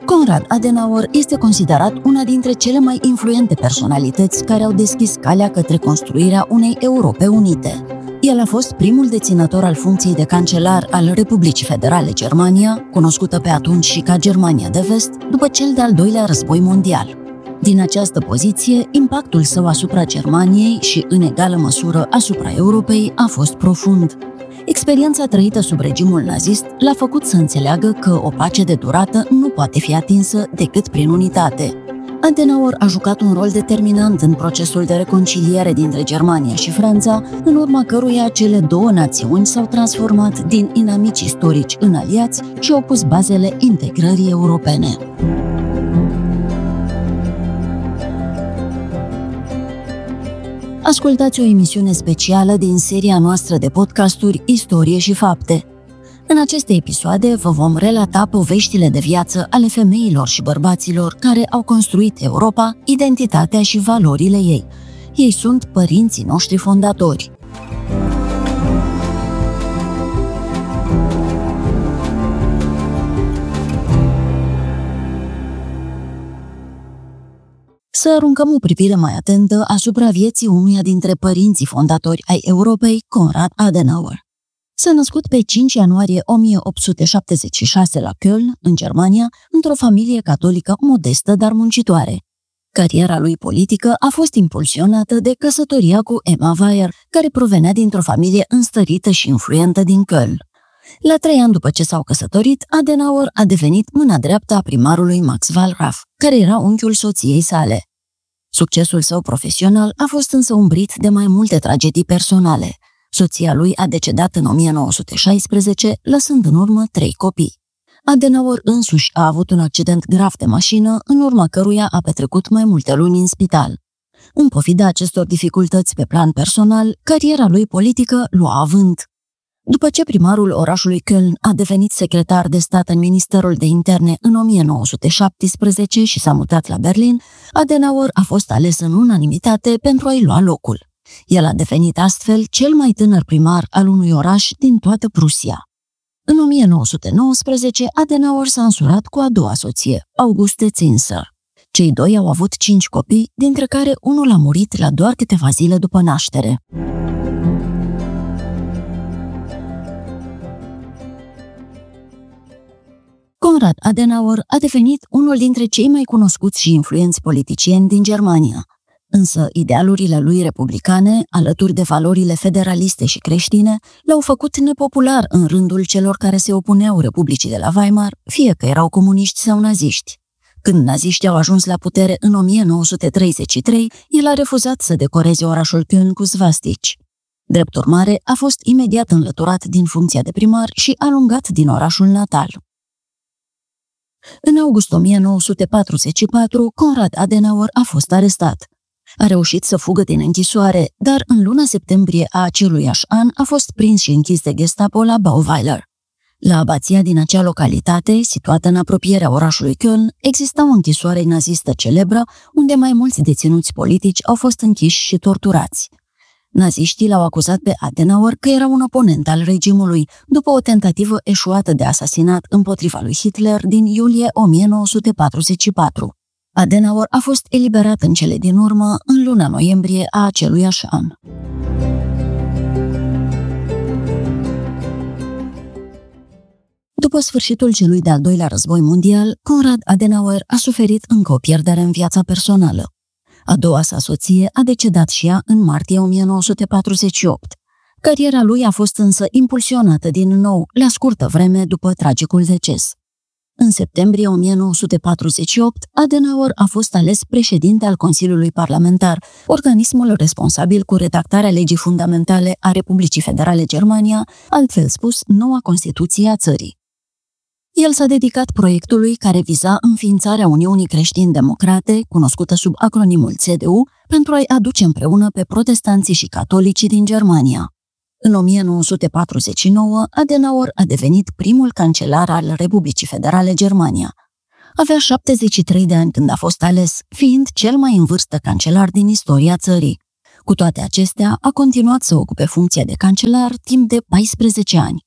Konrad Adenauer este considerat una dintre cele mai influente personalități care au deschis calea către construirea unei Europe unite. El a fost primul deținător al funcției de cancelar al Republicii Federale Germania, cunoscută pe atunci și ca Germania de Vest, după cel de-al doilea război mondial. Din această poziție, impactul său asupra Germaniei și, în egală măsură, asupra Europei a fost profund. Experiența trăită sub regimul nazist l-a făcut să înțeleagă că o pace de durată nu poate fi atinsă decât prin unitate. Adenauer a jucat un rol determinant în procesul de reconciliere dintre Germania și Franța, în urma căruia cele două națiuni s-au transformat din inamici istorici în aliați și au pus bazele integrării europene. Ascultați o emisiune specială din seria noastră de podcasturi Istorie și Fapte. În aceste episoade vă vom relata poveștile de viață ale femeilor și bărbaților care au construit Europa, identitatea și valorile ei. Ei sunt părinții noștri fondatori. Să aruncăm o privire mai atentă asupra vieții unuia dintre părinții fondatori ai Europei, Konrad Adenauer. S-a născut pe 5 ianuarie 1876 la Köln, în Germania, într-o familie catolică modestă, dar muncitoare. Cariera lui politică a fost impulsionată de căsătoria cu Emma Weyer, care provenea dintr-o familie înstărită și influentă din Köln. La 3 ani după ce s-au căsătorit, Adenauer a devenit mâna dreaptă a primarului Max Wallraff, care era unchiul soției sale. Succesul său profesional a fost însă umbrit de mai multe tragedii personale. Soția lui a decedat în 1916, lăsând în urmă 3 copii. Adenauer însuși a avut un accident grav de mașină, în urma căruia a petrecut mai multe luni în spital. În pofida acestor dificultăți pe plan personal, cariera lui politică lua avânt. După ce primarul orașului Köln a devenit secretar de stat în Ministerul de Interne în 1917 și s-a mutat la Berlin, Adenauer a fost ales în unanimitate pentru a-i lua locul. El a devenit astfel cel mai tânăr primar al unui oraș din toată Prusia. În 1919, Adenauer s-a însurat cu a doua soție, Auguste Zinsser. Cei doi au avut 5 copii, dintre care unul a murit la doar câteva zile după naștere. Konrad Adenauer a devenit unul dintre cei mai cunoscuți și influenți politicieni din Germania. Însă idealurile lui republicane, alături de valorile federaliste și creștine, l-au făcut nepopular în rândul celor care se opuneau Republicii de la Weimar, fie că erau comuniști sau naziști. Când naziștii au ajuns la putere în 1933, el a refuzat să decoreze orașul Köln cu svastici. Drept urmare, a fost imediat înlăturat din funcția de primar și alungat din orașul natal. În august 1944, Konrad Adenauer a fost arestat. A reușit să fugă din închisoare, dar în luna septembrie a aceluiași an a fost prins și închis de Gestapo la Bauweiler. La abația din acea localitate, situată în apropierea orașului Köln, exista o închisoare nazistă celebră, unde mai mulți deținuți politici au fost închiși și torturați. Naziștii l-au acuzat pe Adenauer că era un oponent al regimului, după o tentativă eșuată de asasinat împotriva lui Hitler din iulie 1944. Adenauer a fost eliberat în cele din urmă în luna noiembrie a aceluiași an. După sfârșitul celui de-al doilea război mondial, Konrad Adenauer a suferit încă o pierdere în viața personală. A doua sa soție a decedat și ea în martie 1948. Cariera lui a fost însă impulsionată din nou, la scurtă vreme după tragicul deces. În septembrie 1948, Adenauer a fost ales președinte al Consiliului Parlamentar, organismul responsabil cu redactarea legii fundamentale a Republicii Federale Germania, altfel spus, noua Constituție a țării. El s-a dedicat proiectului care viza înființarea Uniunii Creștini-Democrate, cunoscută sub acronimul CDU, pentru a-i aduce împreună pe protestanții și catolicii din Germania. În 1949, Adenauer a devenit primul cancelar al Republicii Federale Germania. Avea 73 de ani când a fost ales, fiind cel mai în vârstă cancelar din istoria țării. Cu toate acestea, a continuat să ocupe funcția de cancelar timp de 14 ani.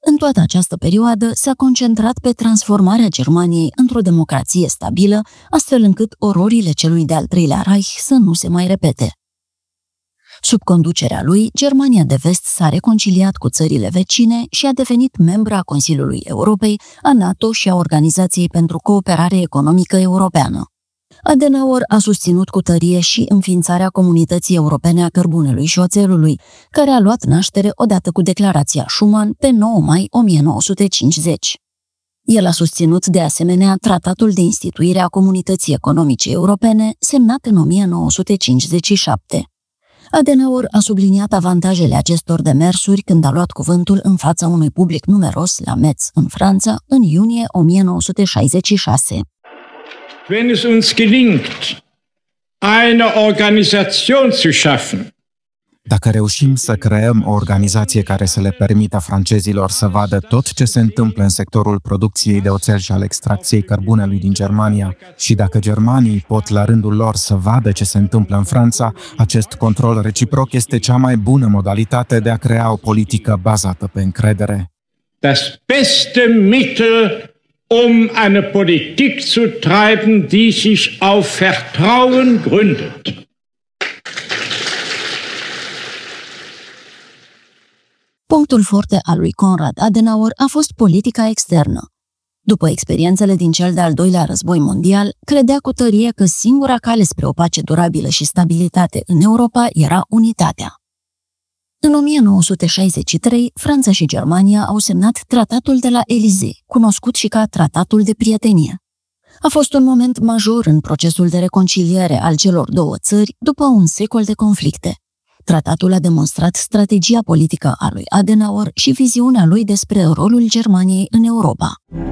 În toată această perioadă s-a concentrat pe transformarea Germaniei într-o democrație stabilă, astfel încât ororile celui de-al treilea Reich să nu se mai repete. Sub conducerea lui, Germania de Vest s-a reconciliat cu țările vecine și a devenit membră a Consiliului Europei, a NATO și a Organizației pentru Cooperare Economică Europeană. Adenauer a susținut cu tărie și înființarea Comunității Europene a Cărbunelui și Oțelului, care a luat naștere odată cu Declarația Schuman pe 9 mai 1950. El a susținut de asemenea Tratatul de instituire a Comunității Economice Europene, semnat în 1957. Adenauer a subliniat avantajele acestor demersuri când a luat cuvântul în fața unui public numeros la Metz, în Franța, în iunie 1966. Wenn es uns gelingt, eine Organisation zu schaffen, dacă reușim să creăm o organizație care să le permită francezilor să vadă tot ce se întâmplă în sectorul producției de oțel și al extracției cărbunelui din Germania și dacă germanii pot la rândul lor să vadă ce se întâmplă în Franța, acest control reciproc este cea mai bună modalitate de a crea o politică bazată pe încredere. das beste Mittel, um eine Politik zu treiben, die sich auf Vertrauen gründet. Punctul forte al lui Konrad Adenauer a fost politica externă. După experiențele din cel de-al doilea război mondial, credea cu tărie că singura cale spre o pace durabilă și stabilitate în Europa era unitatea. În 1963, Franța și Germania au semnat Tratatul de la Élysée, cunoscut și ca Tratatul de Prietenie. A fost un moment major în procesul de reconciliere al celor două țări după un secol de conflicte. Tratatul a demonstrat strategia politică a lui Adenauer și viziunea lui despre rolul Germaniei în Europa.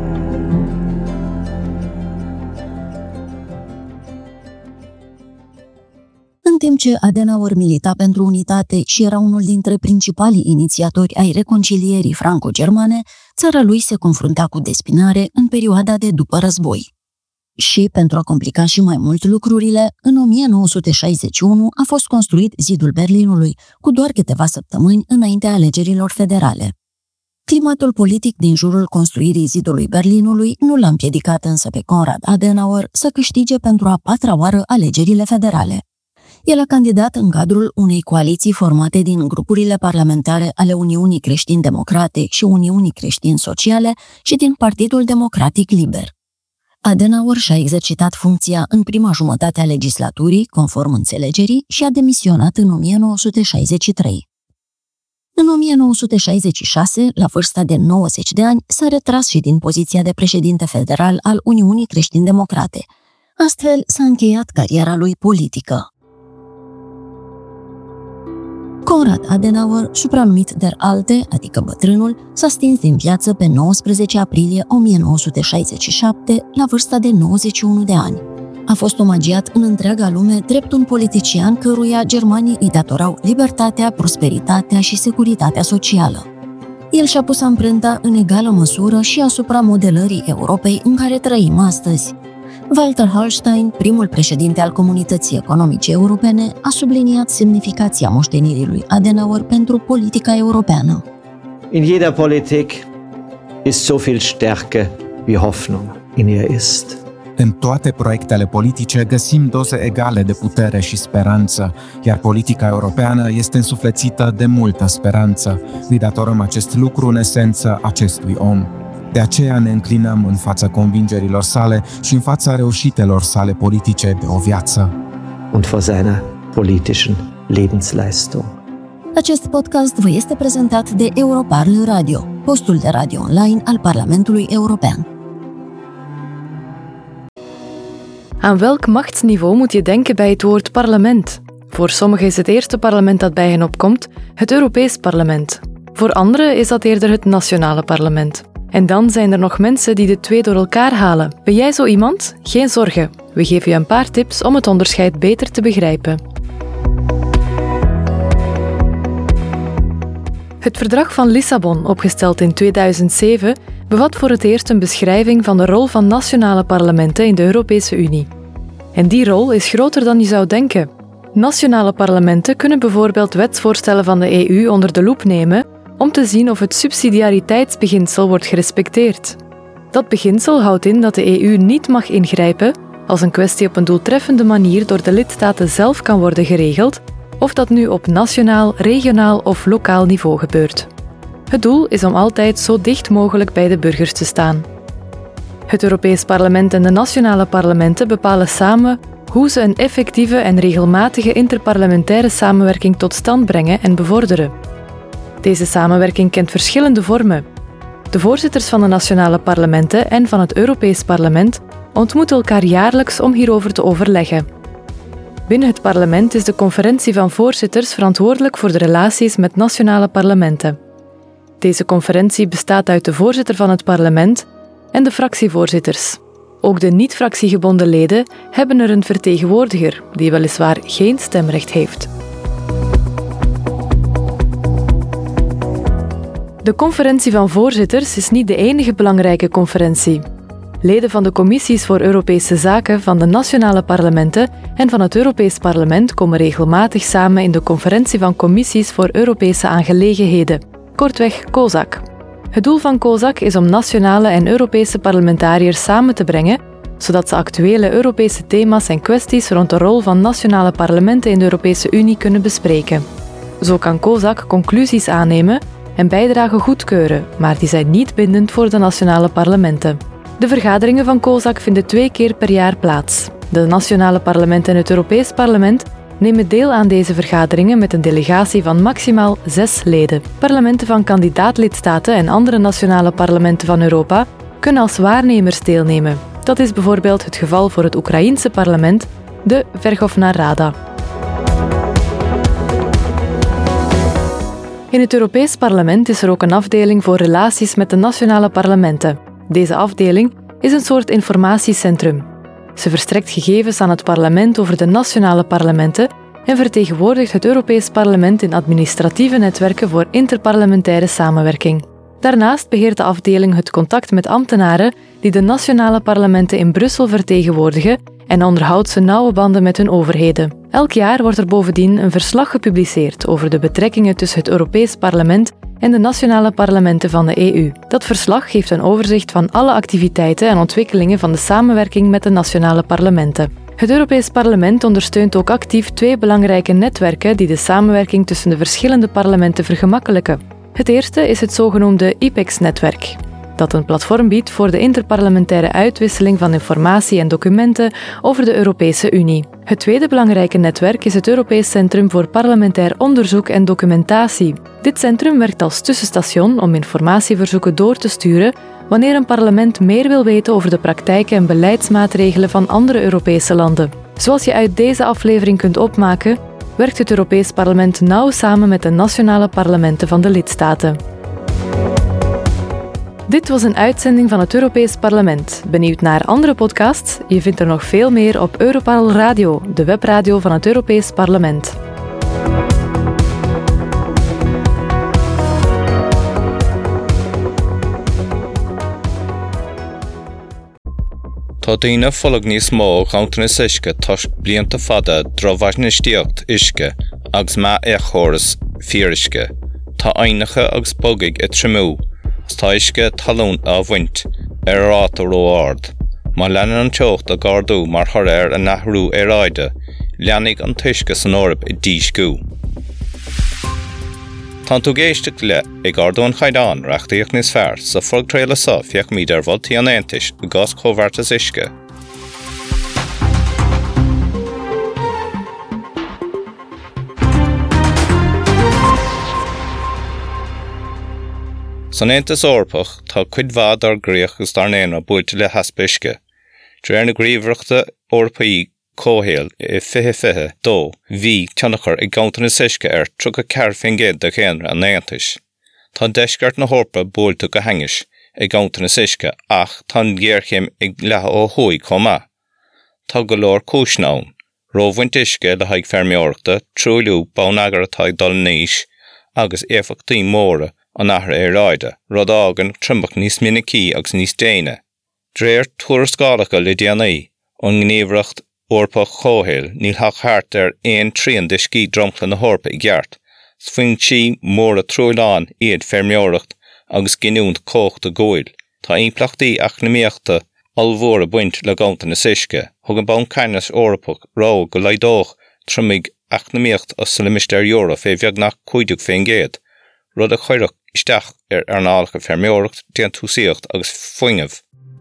În timp ce Adenauer milita pentru unitate și era unul dintre principalii inițiatori ai reconcilierii franco-germane, țara lui se confrunta cu despinare în perioada de după război. Și, pentru a complica și mai mult lucrurile, în 1961 a fost construit Zidul Berlinului, cu doar câteva săptămâni înaintea alegerilor federale. Climatul politic din jurul construirii Zidului Berlinului nu l-a împiedicat însă pe Konrad Adenauer să câștige pentru a patra oară alegerile federale. El a candidat în cadrul unei coaliții formate din grupurile parlamentare ale Uniunii Creștin-Democrate și Uniunii Creștin-Sociale și din Partidul Democratic Liber. Adenauer și-a exercitat funcția în prima jumătate a legislaturii, conform înțelegerii, și a demisionat în 1963. În 1966, la vârsta de 90 de ani, s-a retras și din poziția de președinte federal al Uniunii Creștin-Democrate. Astfel s-a încheiat cariera lui politică. Konrad Adenauer, supranumit Der Alte, adică Bătrânul, s-a stins din viață pe 19 aprilie 1967, la vârsta de 91 de ani. A fost omagiat în întreaga lume drept un politician căruia germanii îi datorau libertatea, prosperitatea și securitatea socială. El și-a pus amprenta în egală măsură și asupra modelării Europei în care trăim astăzi. Walter Hallstein, primul președinte al Comunității Economice Europene, a subliniat semnificația moștenirii lui Adenauer pentru politica europeană. In jeder Politik ist so viel Stärke wie Hoffnung in ihr ist. În toate proiectele politice găsim doze egale de putere și speranță, iar politica europeană este însuflețită de multă speranță. Îi datorăm acest lucru în esență acestui om. De aceea ne înclinăm în fața convingerilor sale și în fața reușitelor sale politice de o viață. Und vor seiner politischen Lebensleistung. Acest podcast vă este prezentat de Europarl Radio, postul de radio online al Parlamentului European. Aan welk machtsniveau moet je denken bij het woord parlement? Voor sommigen is het eerste parlement dat bij hen opkomt het Europees Parlement. Voor anderen is dat eerder het nationale parlement. En dan zijn er nog mensen die de twee door elkaar halen. Ben jij zo iemand? Geen zorgen. We geven je een paar tips om het onderscheid beter te begrijpen. Het Verdrag van Lissabon, opgesteld in 2007, bevat voor het eerst een beschrijving van de rol van nationale parlementen in de Europese Unie. En die rol is groter dan je zou denken. Nationale parlementen kunnen bijvoorbeeld wetsvoorstellen van de EU onder de loep nemen om te zien of het subsidiariteitsbeginsel wordt gerespecteerd. Dat beginsel houdt in dat de EU niet mag ingrijpen als een kwestie op een doeltreffende manier door de lidstaten zelf kan worden geregeld, of dat nu op nationaal, regionaal of lokaal niveau gebeurt. Het doel is om altijd zo dicht mogelijk bij de burgers te staan. Het Europees Parlement en de nationale parlementen bepalen samen hoe ze een effectieve en regelmatige interparlementaire samenwerking tot stand brengen en bevorderen. Deze samenwerking kent verschillende vormen. De voorzitters van de nationale parlementen en van het Europees Parlement ontmoeten elkaar jaarlijks om hierover te overleggen. Binnen het parlement is de conferentie van voorzitters verantwoordelijk voor de relaties met nationale parlementen. Deze conferentie bestaat uit de voorzitter van het parlement en de fractievoorzitters. Ook de niet-fractiegebonden leden hebben er een vertegenwoordiger, die weliswaar geen stemrecht heeft. De conferentie van voorzitters is niet de enige belangrijke conferentie. Leden van de commissies voor Europese zaken van de nationale parlementen en van het Europees Parlement komen regelmatig samen in de conferentie van commissies voor Europese aangelegenheden, kortweg COSAC. Het doel van COSAC is om nationale en Europese parlementariërs samen te brengen, zodat ze actuele Europese thema's en kwesties rond de rol van nationale parlementen in de Europese Unie kunnen bespreken. Zo kan COSAC conclusies aannemen en bijdragen goedkeuren, maar die zijn niet bindend voor de nationale parlementen. De vergaderingen van COSAC vinden 2 keer per jaar plaats. De nationale parlementen en het Europees Parlement nemen deel aan deze vergaderingen met een delegatie van maximaal 6 leden. Parlementen van kandidaatlidstaten en andere nationale parlementen van Europa kunnen als waarnemers deelnemen. Dat is bijvoorbeeld het geval voor het Oekraïense parlement, de Verkhovna Rada. In het Europees Parlement is er ook een afdeling voor relaties met de nationale parlementen. Deze afdeling is een soort informatiecentrum. Ze verstrekt gegevens aan het parlement over de nationale parlementen en vertegenwoordigt het Europees Parlement in administratieve netwerken voor interparlementaire samenwerking. Daarnaast beheert de afdeling het contact met ambtenaren die de nationale parlementen in Brussel vertegenwoordigen en onderhoudt ze nauwe banden met hun overheden. Elk jaar wordt er bovendien een verslag gepubliceerd over de betrekkingen tussen het Europees Parlement en de nationale parlementen van de EU. Dat verslag geeft een overzicht van alle activiteiten en ontwikkelingen van de samenwerking met de nationale parlementen. Het Europees Parlement ondersteunt ook actief 2 belangrijke netwerken die de samenwerking tussen de verschillende parlementen vergemakkelijken. Het eerste is het zogenoemde IPEX-netwerk, dat een platform biedt voor de interparlementaire uitwisseling van informatie en documenten over de Europese Unie. Het tweede belangrijke netwerk is het Europees Centrum voor Parlementair Onderzoek en Documentatie. Dit centrum werkt als tussenstation om informatieverzoeken door te sturen wanneer een parlement meer wil weten over de praktijken en beleidsmaatregelen van andere Europese landen. Zoals je uit deze aflevering kunt opmaken, werkt het Europees Parlement nauw samen met de nationale parlementen van de lidstaten. Dit was een uitzending van het Europees Parlement. Benieuwd naar andere podcasts? Je vindt er nog veel meer op Europarl Radio, de webradio van het Europees Parlement. Tá daoine follag níos mó countanas isce toisc blianta fada drochhaisnistíocht isce agus má éachchoras fírisce. Tá ainacha agus bogaigh i trimú, as tá isce talún a bhaint rát a róáard. Má leanan an teocht a gardú mar thoréir a nathrú ráide, leannig an tuisce san órab i díscú. Tá tú géisteach le i gardú an chaidán reachtaíoch níos fearr sa folg tréile sa fiach míad ar bholtaí an Aontais i gás chomhartas isce. San Aontas Eorpach tá cuidmhad ar gréach agus darnéana buailte le haspisce. Dréir na gríomhreachta Eorpaí cóhéal i fiche dó bhí teannachar i gcountanas isce ar 340 de chéanra an Aontais. Tá deisceart na hórpa buailte go hangis i gcountanas isce ach tá ggéirchéim ag letha ó thuaigh comá. Tá go leor cúisnán, rómhaint isce le haig fermiorachta, trúiliú bán atá ag dul níos agus éfachtaí móra an ahra ráide, rud ágan trimbach níos minicí agus níos déine. Dréir tuarascálacha le déanaí an gníomhreacht Eorpach cóhéal níl thach thart ar 1 tríon de cí dromchla na hórpa i gceart, Sfing chi mór a trúilán iad fermeoracht agus giniúnt cócht a góil. Tá implachtaí eacnamaíochta almhór a buint le gabhanta na Suisce, thug an bán cainas Eorpach rá go leiddóch tromig eacnamaíocht os sa Ministéir Euro fé bheag nach 50 géad, rud a choireach isteach ar nálacha fermeoracht, déan túsaíocht agus foingemh.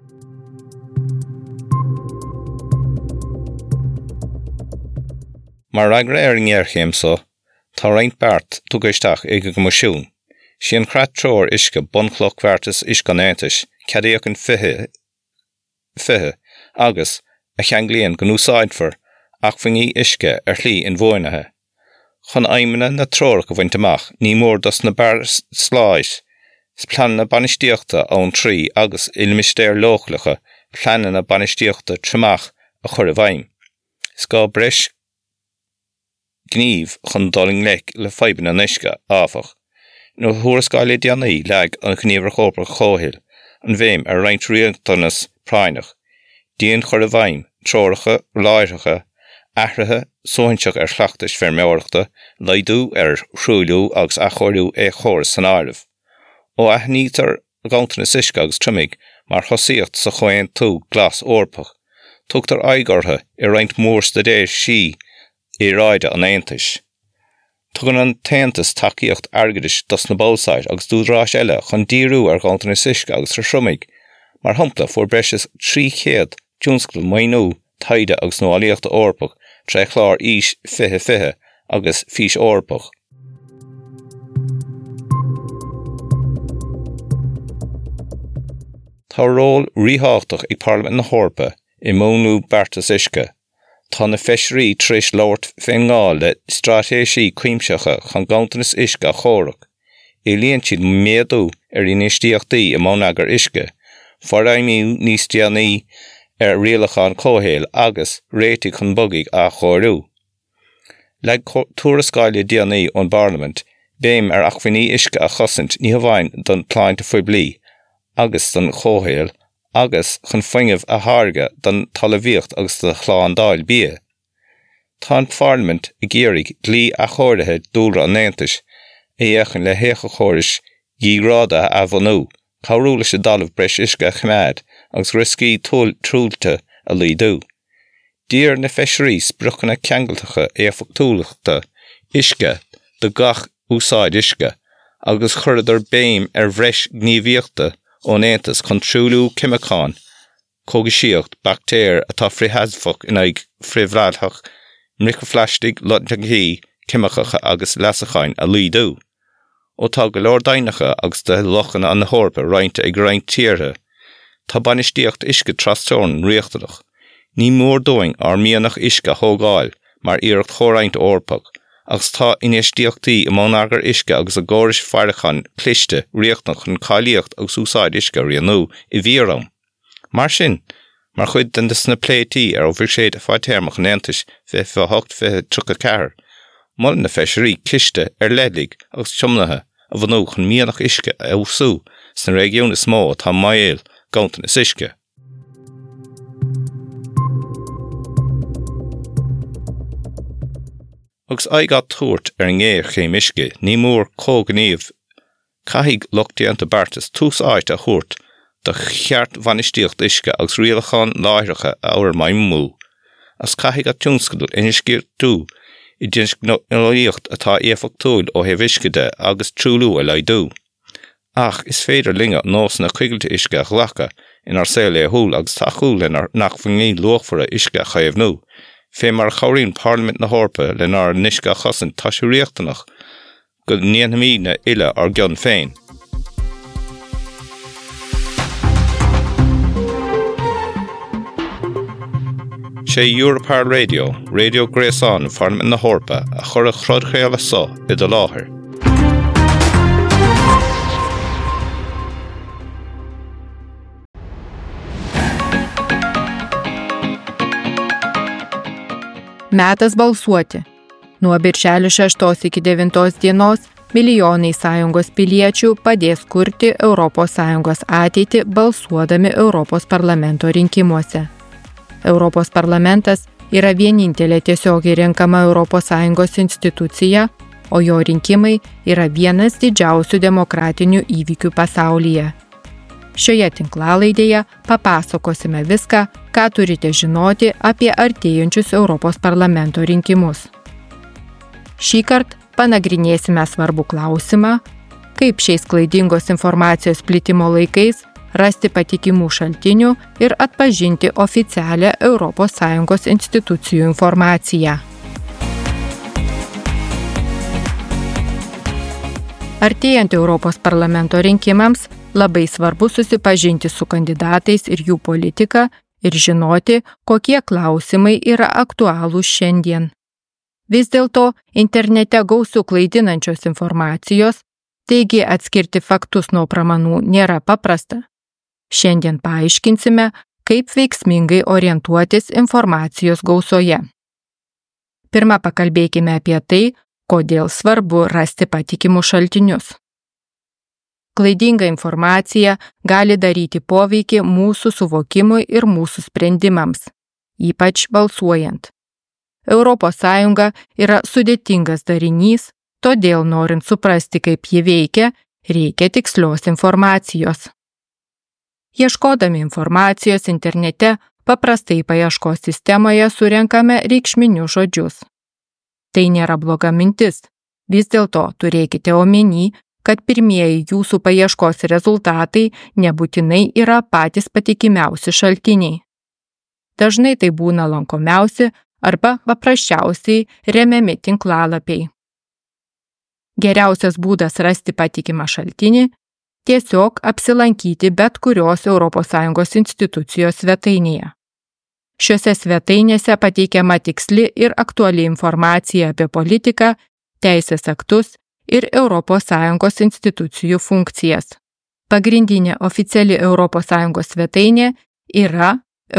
Mar agra ar an ghearchéimsa, tá roinnt beart tugasteach ag go misiún. Sin crat tróir isce bonchloch vertas iscan éantais, cadéach an fihe, agus a cheanglíonn go úsáidfar ach fingí isce ar hlí in bhóinethe. Chun aimimena na tróir go bhainteach, ní mór dos na bar sláis, plan na banistíochta ón trí agus ilmistéir lochlacha, plan na banistíochta trimach a chur a bhaim. Sá breis gníomh chun doling lec le feiban an isce áfach. nó thuairascáile deanaí leag an gníomhar chópar chóthil, an bhéim ar roinnt rialtanas práineach. Díon chur a bhaim, tróiricha, láithreacha, aithrithe, sóinteach ar chleachtais fermeoireachta, laidú ar shrúilú agus achorú chóras san áirimh. Ó aithnítar gabhanta na Suisce agus trimig mar thosaíocht sa choin tú glas Eorpach, tugtar aigartha i roinnt mór stadéir sí i ráide an Aontais. Tugann an taontas tacaíocht airgeadais dos na bósáid agus dúdrás eile chun díriú ar gabhanta na Suisce agus ar shrumig, mar hampla fuair breis 300 dúnscail mainú taide agus nó alaíochta Eorpach tre chlár ís fihe agus fís Eorpach. Tá ról rítheachtach ag Parlament na Hórpa i mónú Beartas Uisce. Tá na feisirí tris labhairt feingáil le stratéisí cuimseacha chun gabhanta na Uisce a chóireach. I líonn siad méadú ar inistíochtaí i món agar Uisce, foraimíú níos deanaí ar rialacháin cóhéil agus réití chun bogaigh a chóirú. Le tuarascáile deanaí ón Parliament, béim ar achmhaoní Uisce a chosint ní hamhain don pláinte foiblí, agus don chóhéil, agus chun foingemh a tharga don talmhaíocht agus do chláán dáil bia. Tá an Parliament i ggéirigh dlí a chóirithe dúlra an Aontais, éachan le hécha chóiris dhíráda a bhanú, cabhrúla sé dalamh breis Uisce a chimad agus riscí trúilte a lídú. Dír na feisirí spruchanna ceangaltacha éafactúlachta Uisce do gach úsáid Uisce, agus chuiridar béim ar bhreis gníomhaíochta ón Aontas chun trúlú cimicáin, cógasíocht, bactéir atá frithheasfach in ag frithbhreathach, mricaflaistigh, lotnaigí, cimiceacha agus lasacháin a lídú. Ó tá go leor dainneacha agus de lochan an na Hórpa roinnt ag roinnt tíortha. Tá banistíocht Uisce trastorn riachtanach. Ní mór dóing ar mianach Uisce thógáil mar iirecht chóraint Eorpach, agus tá inistíochtaí i món agar Uisce agus a gáris fearrachan cliste riachtanach chun cáilíocht agus úsáid Uisce rianú i bhíorram. Mar sin, mar chuid den de sna pléití ar ó bhír séad a fáitéarmach an Aontais fé 8-4. Mullen na feisirí cliste ar ledig agus tiomnathe a bhanú chun mianach Uisce a úsú sna régiúna smó tá maiil gabhanta na Suisce. Agus aigá tuairt ar an ggéir chéim Uisce, ní mór cógníomh caithfidh lochtaíonta Beartas tús áit a thuairt do cheart bhanistíocht Uisce agus rialacháin láithreacha a ábhar maimú. As caithfidh a tiúnscail iniscíir tú i dtínolaíocht atá éafactúil ó thaobh Uisce de agus trúlú a leidú. Ach is féidir linge nós na chuigilte Uisce a ghlacha inar saoil thúil agus tachiúil inar nach fingí luachmhara Uisce a chaomhnú. Fé mar chomhraíonn Parliament na Hórpa le nar Uisce a chosint tá sé riachtanach go níonhamí na ile ar gcionn féin. Sé Europar Radio, Radio Gréasán Parliament na Hórpa a chur a chrodchéala sa i do láthair. Metas balsuoti. Nuo birželio 6 iki 9 dienos milijonai sąjungos piliečių padės kurti Europos Sąjungos ateitį balsuodami Europos parlamento rinkimuose. Europos parlamentas yra vienintelė tiesiogiai renkama Europos Sąjungos institucija, o jo rinkimai yra vienas didžiausių demokratinių įvykių pasaulyje. Šioje tinklalaidėje papasakosime viską, ką turite žinoti apie artėjančius Europos parlamento rinkimus. Šįkart panagrinėsime svarbų klausimą, kaip šiais klaidingos informacijos plitimo laikais rasti patikimų šaltinių ir atpažinti oficialią ES institucijų informaciją. Artėjant Europos parlamento rinkimams, labai svarbu susipažinti su kandidatais ir jų politika ir žinoti, kokie klausimai yra aktualūs šiandien. Vis dėlto internete gausu klaidinančios informacijos, taigi atskirti faktus nuo pramanų nėra paprasta. Šiandien paaiškinsime, kaip veiksmingai orientuotis informacijos gausoje. Pirma, pakalbėkime apie tai, kodėl svarbu rasti patikimus šaltinius. Klaidinga informacija gali daryti poveikį mūsų suvokimui ir mūsų sprendimams, ypač balsuojant. ES yra sudėtingas darinys, todėl norint suprasti, kaip ji veikia, reikia tikslios informacijos. Ieškodami informacijos internete, paprastai paieškos sistemoje surenkame reikšminius žodžius. Tai nėra bloga mintis, vis dėlto turėkite omeny, kad pirmieji jūsų paieškos rezultatai nebūtinai yra patys patikimiausi šaltiniai. Dažnai tai būna lankomiausi arba paprasčiausiai remiami tinklalapiai. Geriausias būdas rasti patikimą šaltinį – tiesiog apsilankyti bet kurios ES institucijos svetainėje. Šiuose svetainėse pateikiama tiksli ir aktuali informacija apie politiką, teisės aktus ir ES institucijų funkcijas. Pagrindinė oficiali ES svetainė yra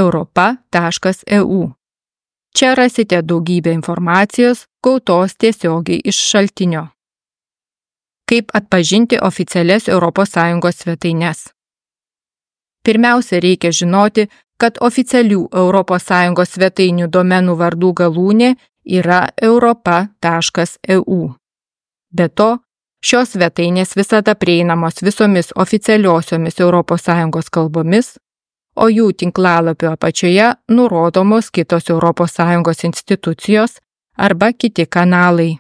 europa.eu. Čia rasite daugybę informacijos gautos tiesiogiai iš šaltinio. Kaip atpažinti oficialias ES svetaines? Pirmiausia, reikia žinoti, kad oficialių ES svetainių domenų vardų galūnė yra europa.eu. Be to, šios svetainės visada prieinamos visomis oficialiosiomis ES kalbomis, o jų tinklalapio apačioje nurodomos kitos ES institucijos arba kiti kanalai.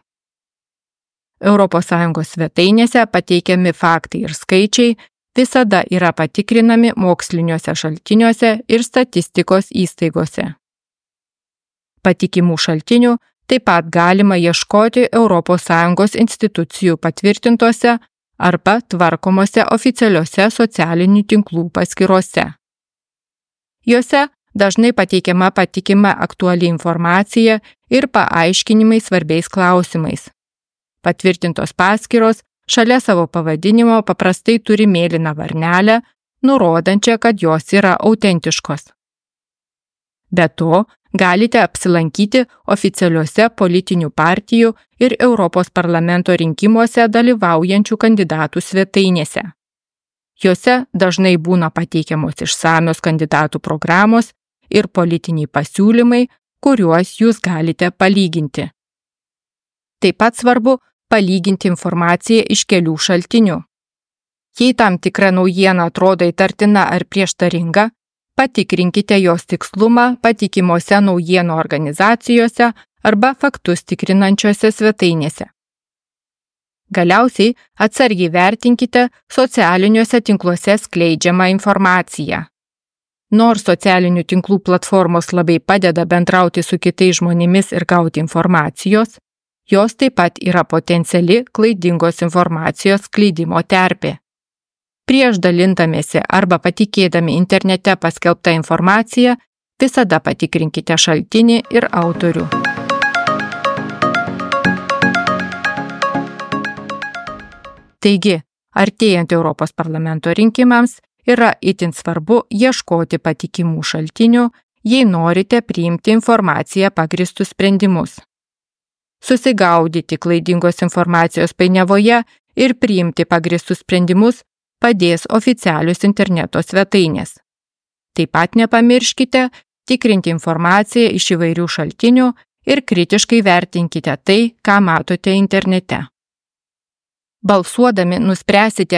ES svetainėse pateikiami faktai ir skaičiai visada yra patikrinami moksliniuose šaltiniuose ir statistikos įstaigose. Patikimų šaltinių taip pat galima ieškoti ES institucijų patvirtintose arba tvarkomose oficialiuose socialinių tinklų paskyrose. Jose dažnai pateikiama patikima aktuali informacija ir paaiškinimai svarbiais klausimais. Patvirtintos paskyros šalia savo pavadinimo paprastai turi mėlyną varnelę, nurodančią, kad jos yra autentiškos. Be to, galite apsilankyti oficialiuose politinių partijų ir Europos parlamento rinkimuose dalyvaujančių kandidatų svetainėse. Jose dažnai būna pateikiamos išsamios kandidatų programos ir politiniai pasiūlymai, kuriuos jūs galite palyginti. Taip pat svarbu palyginti informaciją iš kelių šaltinių. Jei tam tikra naujiena atrodo įtartina ar prieštaringa, patikrinkite jos tikslumą patikimose naujienų organizacijose arba faktus tikrinančiose svetainėse. Galiausiai atsargiai vertinkite socialiniuose tinkluose skleidžiamą informaciją. Nors socialinių tinklų platformos labai padeda bendrauti su kitais žmonėmis ir gauti informacijos, jos taip pat yra potenciali klaidingos informacijos skleidimo terpė. Prieš dalindamiesi arba patikėdami internete paskelbtą informaciją, visada patikrinkite šaltinį ir autorių. Taigi, artėjant Europos parlamento rinkimams, yra itin svarbu ieškoti patikimų šaltinių, jei norite priimti informaciją pagrįstus sprendimus. Susigaudyti klaidingos informacijos painiavoje ir priimti pagrįstus sprendimus padės oficialius interneto svetainės. Taip pat nepamirškite tikrinti informaciją iš įvairių šaltinių ir kritiškai vertinkite tai, ką matote internete. Balsuodami nuspręsite,